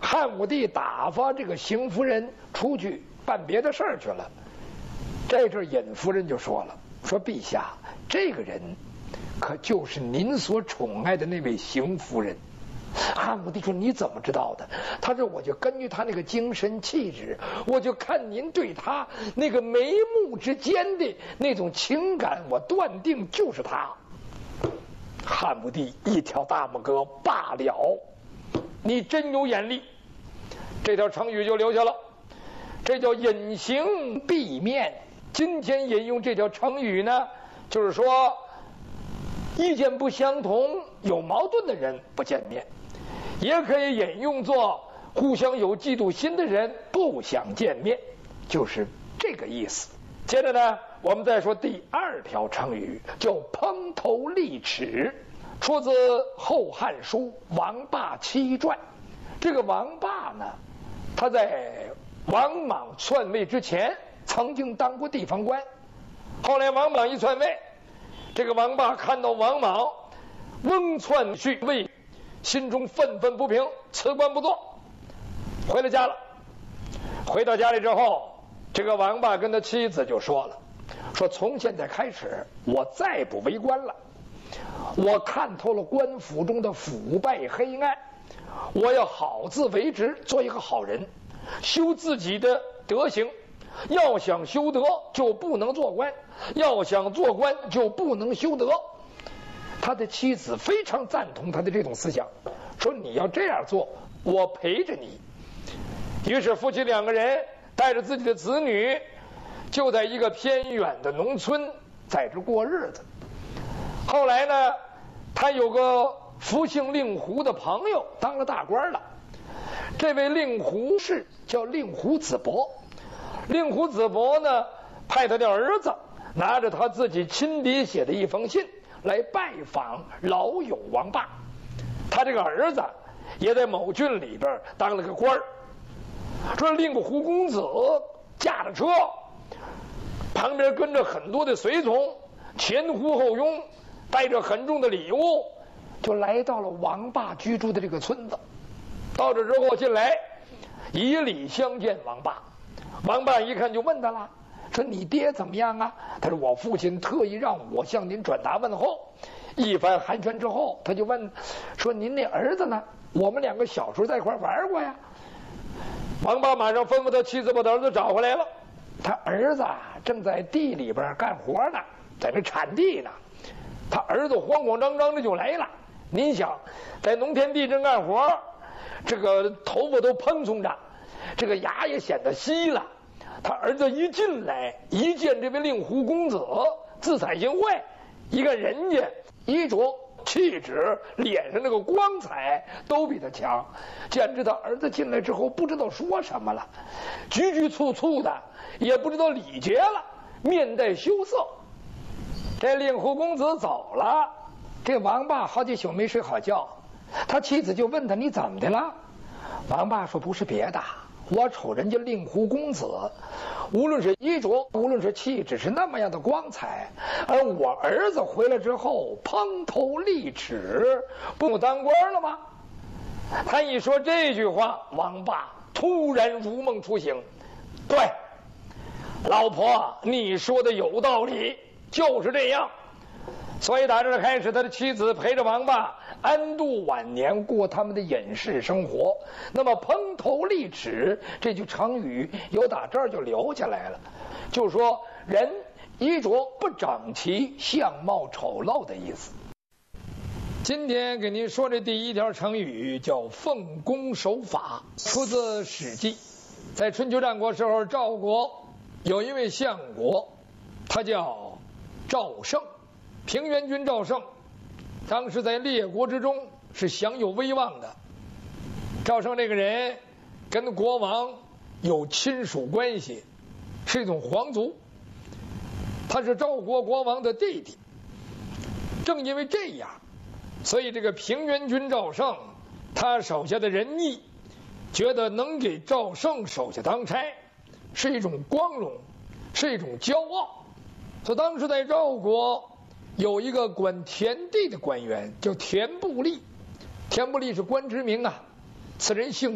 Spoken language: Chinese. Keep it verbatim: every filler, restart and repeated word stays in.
汉武帝打发这个邢夫人出去办别的事儿去了。这阵尹夫人就说了，说陛下，这个人可就是您所宠爱的那位邢夫人。汉武帝说，你怎么知道的？他说，我就根据他那个精神气质，我就看您对他那个眉目之间的那种情感，我断定就是他。汉武帝一挑大拇哥，罢了，你真有眼力。这条成语就留下了，这叫隐形避面。今天引用这条成语呢，就是说意见不相同、有矛盾的人不见面，也可以引用作互相有嫉妒心的人不想见面，就是这个意思。接着呢，我们再说第二条成语，叫蓬头立齿，出自《后汉书·王霸七传》。这个王霸呢，他在王莽篡位之前曾经当过地方官，后来王莽一篡位，这个王霸看到王莽翁篡婿位，心中愤愤不平，辞官不做，回了家了。回到家里之后，这个王霸跟他妻子就说了，说从现在开始我再不为官了，我看透了官府中的腐败黑暗，我要好自为之，做一个好人，修自己的德行。要想修德就不能做官，要想做官就不能修德。他的妻子非常赞同他的这种思想，说你要这样做，我陪着你。于是夫妻两个人带着自己的子女，就在一个偏远的农村在这过日子。后来呢，他有个福姓令狐的朋友当了大官了，这位令狐氏叫令狐子伯。令狐子伯呢，派他的儿子拿着他自己亲笔写的一封信来拜访老友王霸。他这个儿子也在某郡里边当了个官儿。说令狐公子驾着车，旁边跟着很多的随从，前呼后拥，带着很重的礼物，就来到了王霸居住的这个村子。到这之后进来，以礼相见王霸。王霸一看就问他了，说你爹怎么样啊？他说我父亲特意让我向您转达问候。一番寒暄之后，他就问说您那儿子呢？我们两个小时候在一块玩过呀。王霸马上吩咐他妻子把他儿子找回来了。他儿子正在地里边干活呢，在这铲地呢。他儿子慌慌张张的就来了。您想，在农田地上干活，这个头发都蓬松着，这个牙也显得稀了。他儿子一进来，一见这位令狐公子，自惭形秽，一看人家衣着气质，脸上那个光彩都比他强，简直他儿子进来之后不知道说什么了，局局促促的，也不知道礼节了，面带羞涩。这令狐公子走了，这王霸好几宿没睡好觉，他妻子就问他你怎么的了？王霸说不是别的，我瞅人家令狐公子，无论是衣着，无论是气质，是那么样的光彩，而我儿子回来之后蓬头立齿，不当官了吗？他一说这句话，王霸突然如梦初醒。对，老婆你说的有道理，就是这样。所以打这开始，他的妻子陪着王霸安度晚年，过他们的隐士生活。那么蓬头立齿这句成语由打这儿就留下来了，就是说人衣着不整齐，相貌丑陋的意思。今天给您说这第一条成语叫奉公守法，出自《史记》。在春秋战国时候，赵国有一位相国，他叫赵胜，平原君赵胜，当时在列国之中是享有威望的。赵胜这个人跟国王有亲属关系，是一种皇族，他是赵国国王的弟弟。正因为这样，所以这个平原君赵胜他手下的人议觉得能给赵胜手下当差是一种光荣，是一种骄傲。所以当时在赵国有一个管田地的官员叫田不利，田不利是官职名啊，此人姓